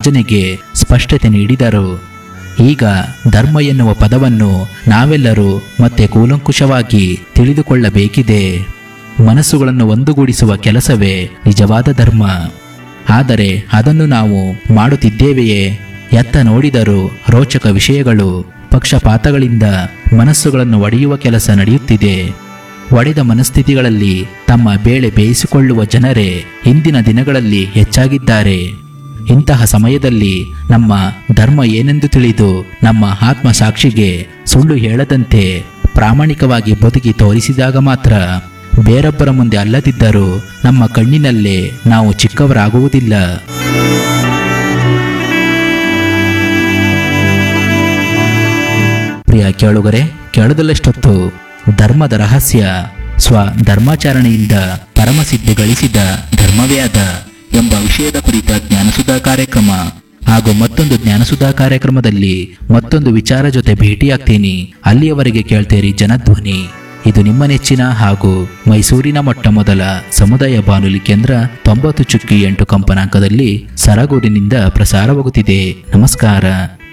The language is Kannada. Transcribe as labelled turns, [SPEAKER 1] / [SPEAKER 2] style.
[SPEAKER 1] ಯೋಜನೆಗೆ ಸ್ಪಷ್ಟತೆ ನೀಡಿದರು. ಈಗ ಧರ್ಮ ಎನ್ನುವ ಪದವನ್ನು ನಾವೆಲ್ಲರೂ ಮತ್ತೆ ಕೂಲಂಕುಷವಾಗಿ ತಿಳಿದುಕೊಳ್ಳಬೇಕಿದೆ. ಮನಸ್ಸುಗಳನ್ನು ಒಂದುಗೂಡಿಸುವ ಕೆಲಸವೇ ನಿಜವಾದ ಧರ್ಮ. ಆದರೆ ಅದನ್ನು ನಾವು ಮಾಡುತ್ತಿದ್ದೇವೆಯೇ? ಎತ್ತ ನೋಡಿದರೂ ರೋಚಕ ವಿಷಯಗಳು, ಪಕ್ಷಪಾತಗಳಿಂದ ಮನಸ್ಸುಗಳನ್ನು ಒಡೆಯುವ ಕೆಲಸ ನಡೆಯುತ್ತಿದೆ. ಒಡೆದ ಮನಸ್ಥಿತಿಗಳಲ್ಲಿ ತಮ್ಮ ಬೇಳೆ ಬೇಯಿಸಿಕೊಳ್ಳುವ ಜನರೇ ಇಂದಿನ ದಿನಗಳಲ್ಲಿ ಹೆಚ್ಚಾಗಿದ್ದಾರೆ. ಇಂತಹ ಸಮಯದಲ್ಲಿ ನಮ್ಮ ಧರ್ಮ ಏನೆಂದು ತಿಳಿದು ನಮ್ಮ ಆತ್ಮಸಾಕ್ಷಿಗೆ ಸುಳ್ಳು ಹೇಳದಂತೆ ಪ್ರಾಮಾಣಿಕವಾಗಿ ಬದುಕಿ ತೋರಿಸಿದಾಗ ಮಾತ್ರ ಬೇರೊಬ್ಬರ ಮುಂದೆ ಅಲ್ಲದಿದ್ದರೂ ನಮ್ಮ ಕಣ್ಣಿನಲ್ಲೇ ನಾವು ಚಿಕ್ಕವರಾಗುವುದಿಲ್ಲ. ಪ್ರಿಯ ಕೇಳುಗರೆ, ಕೇಳದಲ್ಲಷ್ಟೊತ್ತು ಧರ್ಮದ ರಹಸ್ಯ, ಸ್ವಧರ್ಮಾಚರಣೆಯಿಂದ ಪರಮಸಿದ್ಧಿ ಗಳಿಸಿದ ಧರ್ಮವೇ ಅದ ಎಂಬ ವಿಷಯದ ಕುರಿತ ಜ್ಞಾನಸುಧಾ ಕಾರ್ಯಕ್ರಮ ಹಾಗೂ ಮತ್ತೊಂದು ಜ್ಞಾನಸುಧಾ ಕಾರ್ಯಕ್ರಮದಲ್ಲಿ ಮತ್ತೊಂದು ವಿಚಾರ ಜೊತೆ ಭೇಟಿಯಾಗ್ತೀನಿ. ಅಲ್ಲಿಯವರೆಗೆ ಕೇಳ್ತೇರಿ ಜನಧ್ವನಿ. ಇದು ನಿಮ್ಮ ನೆಚ್ಚಿನ ಹಾಗೂ ಮೈಸೂರಿನ ಮೊಟ್ಟಮೊದಲ ಸಮುದಾಯ ಬಾನುಲಿ ಕೇಂದ್ರ 90.8 ಕಂಪನಾಂಕದಲ್ಲಿ ಸರಗೂರಿನಿಂದ ಪ್ರಸಾರವಾಗುತ್ತಿದೆ. ನಮಸ್ಕಾರ.